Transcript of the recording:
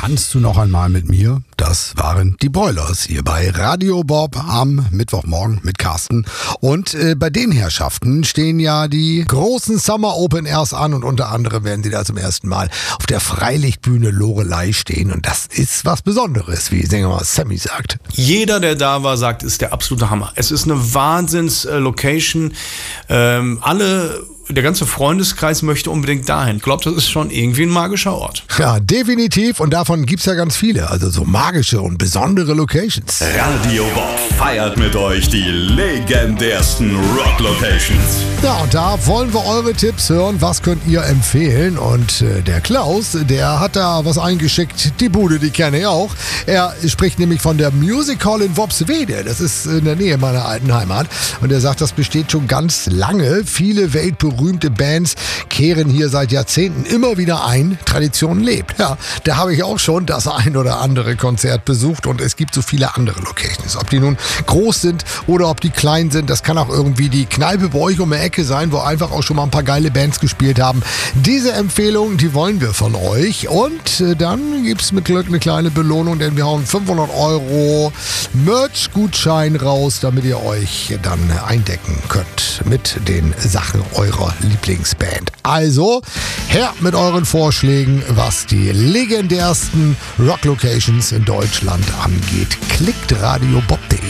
Tanzt du noch einmal mit mir? Das waren die Broilers hier bei Radio Bob am Mittwochmorgen mit Carsten. Und bei den Herrschaften stehen ja die großen Summer Open Airs an und unter anderem werden sie da zum ersten Mal auf der Freilichtbühne Loreley stehen. Und das ist was Besonderes, wie Sänger Sammy sagt. Jeder, der da war, sagt, es ist der absolute Hammer. Es ist eine Wahnsinns-Location. Der ganze Freundeskreis möchte unbedingt dahin. Ich glaube, das ist schon irgendwie ein magischer Ort. Ja, definitiv. Und davon gibt's ja ganz viele. Also so magische und besondere Locations. Radio Bob feiert mit euch die legendärsten Rock-Locations. Ja, und da wollen wir eure Tipps hören. Was könnt ihr empfehlen? Und der Klaus, der hat da was eingeschickt. Die Bude, die kenne ich auch. Er spricht nämlich von der Music Hall in Worpswede. Das ist in der Nähe meiner alten Heimat. Und er sagt, das besteht schon ganz lange. Viele weltberühmte Bands kehren hier seit Jahrzehnten immer wieder ein. Tradition lebt. Ja, da habe ich auch schon das ein oder andere Konzert besucht. Und es gibt so viele andere Locations. Ob die nun groß sind oder ob die klein sind, das kann auch irgendwie die Kneipe bei euch um die Ecke sein, wo einfach auch schon mal ein paar geile Bands gespielt haben. Diese Empfehlung, die wollen wir von euch. Und dann gibt es mit Glück eine kleine Belohnung, denn wir hauen 500 € Merch-Gutschein raus, damit ihr euch dann eindecken könnt mit den Sachen eurer Lieblingsband. Also, her mit euren Vorschlägen, was die legendärsten Rock-Locations in Deutschland angeht. Klickt radiobob.de.